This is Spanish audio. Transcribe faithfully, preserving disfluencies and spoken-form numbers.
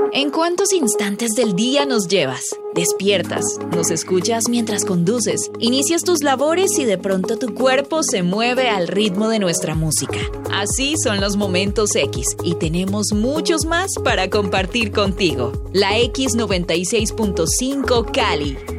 ¿En cuántos instantes del día nos llevas? Despiertas, nos escuchas mientras conduces, inicias tus labores y de pronto tu cuerpo se mueve al ritmo de nuestra música. Así son los momentos X y tenemos muchos más para compartir contigo. La X noventa y seis punto cinco Cali.